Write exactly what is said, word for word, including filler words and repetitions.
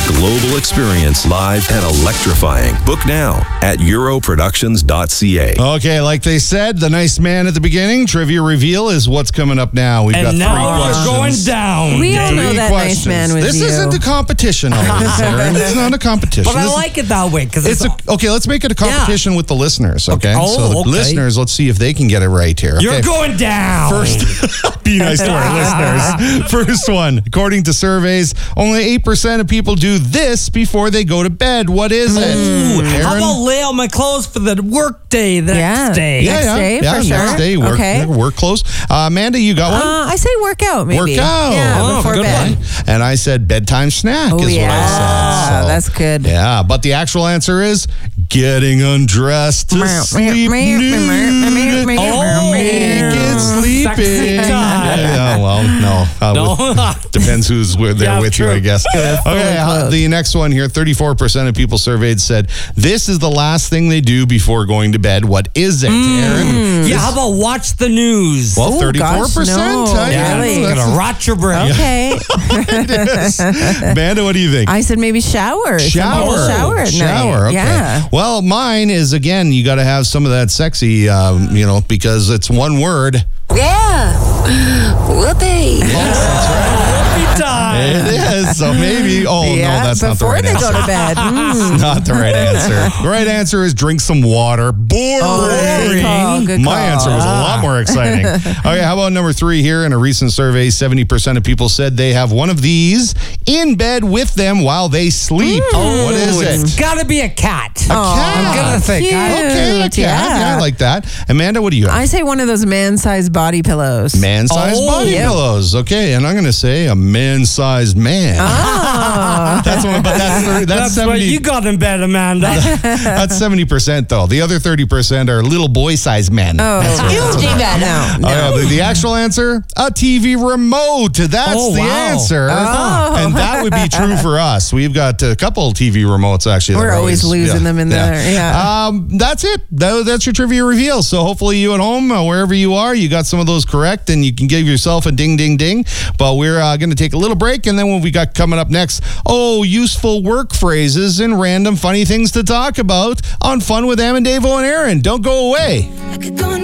global experience, live and electrifying. Book now at euro productions dot c a. Okay, like they said, the nice man at the beginning, trivia reveal is what's coming up now. We've got And three now questions. we're going down. We all Three know that questions. nice man with This you. isn't a competition, always, Aaron. It's not a competition. But I This is- like it that way because It's it's, a, okay, let's make it a competition with the listeners, okay? Okay. Oh, so the okay. listeners, let's see if they can get it right here. you're Okay. going down. First, be nice to our listeners. First one, according to surveys, only eight percent of people do this before they go to bed. What is it? Ooh, how Aaron? about lay out my clothes for the work day the Yeah. next day? yeah, next yeah, day, yeah, for next sure. day, work, Okay. work clothes. Uh, Amanda, you got one? Uh, I say workout, maybe. Workout. Yeah, Oh, before good bed. one. And I said bedtime snack Oh, is yeah. what I said. So, That's good. yeah, but the actual answer is getting undressed to Meow, sleep meow, meow, meow, meow, nude. meow, meow, Oh, meow. Naked sleeping. sexy time. Yeah, well, no. Uh, No. with- depends who's with, there Yeah, with you, true. I guess. Okay, uh, clothed. the next one here, thirty-four percent of people surveyed said this is the last thing they do before going to bed. What is it, Aaron? Yeah, how about watch the news? Well, Ooh, thirty-four percent. gosh, no. yeah, really? it's gonna rot your brain. Okay. Amanda, what do you think? I said maybe shower. Some Shower. people shower at Shower, night. okay. Yeah. Well, mine is, again, you got to have some of that sexy, um, you know, because it's one word. Yeah. Whoopee. Whoopee time. It is. So maybe, oh, yeah, no, that's not the before right they answer. go to bed. Mm. Not the right answer. The right answer is drink some water. Boring. Oh, good call, good My call. answer was a lot more exciting. Okay, how about number three here? In a recent survey, seventy percent of people said they have one of these in bed with them while they sleep. What is It's it? gotta be a cat. A cat. I'm gonna think. Cute. I- Okay, a cat. Yeah. Yeah, I like that. Amanda, what do you have? I say one of those man-sized body pillows. Man-sized Oh, body yeah. pillows. Okay, and I'm going to say a man-sized man. Oh. That's one, but that's thirty, that's, That's what seventy. you got in bed, Amanda. That's seventy percent though. The other thirty percent are little boy-sized men. Oh, That's what- you that's what do I- that. No. Oh, yeah, the, the actual answer, a T V remote. That's Oh, the wow. answer. Oh. And that would be true for us. We've got a couple of T V remotes, actually. that We're are always losing them in there, yeah. Um, that's it. That, that's your trivia reveal. So hopefully you at home, uh, wherever you are, you got some of those correct and you can give yourself a ding, ding, ding. But we're uh, going to take a little break. And then what we got coming up next, oh, useful work phrases and random funny things to talk about on Fun with Am and Davo and Aaron. Don't go away. I could go